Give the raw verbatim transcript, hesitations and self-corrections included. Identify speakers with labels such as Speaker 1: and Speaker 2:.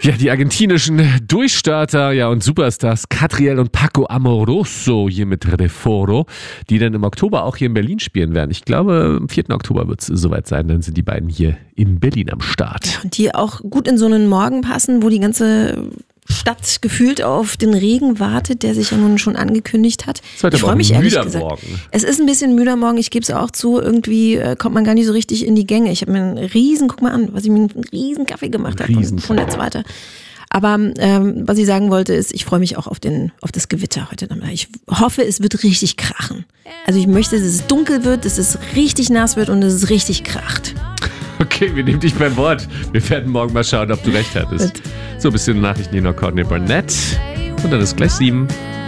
Speaker 1: Ja, die argentinischen Durchstarter ja, und Superstars Catriel und Paco Amoroso hier mit Reforo, die dann im Oktober auch hier in Berlin spielen werden. Ich glaube, am vierten Oktober wird es soweit sein, dann sind die beiden hier in Berlin am Start.
Speaker 2: Und die auch gut in so einen Morgen passen, wo die ganze Stadt gefühlt auf den Regen wartet, der sich ja nun schon angekündigt hat.
Speaker 1: Ich freue mich ehrlich gesagt. Morgen.
Speaker 2: Es ist ein bisschen müder morgen, ich gebe es auch zu, irgendwie äh, kommt man gar nicht so richtig in die Gänge. Ich habe mir einen riesen, guck mal an, was ich mir einen riesen Kaffee gemacht habe von, von der zweite. Aber ähm, was ich sagen wollte ist, ich freue mich auch auf, den, auf das Gewitter heute Nachmittag. Ich hoffe, es wird richtig krachen. Also ich möchte, dass es dunkel wird, dass es richtig nass wird und dass es richtig kracht.
Speaker 1: Okay, wir nehmen dich beim Wort. Wir werden morgen mal schauen, ob du recht hattest. So, ein bisschen Nachrichten hier noch Courtney Barnett. Und dann ist gleich sieben.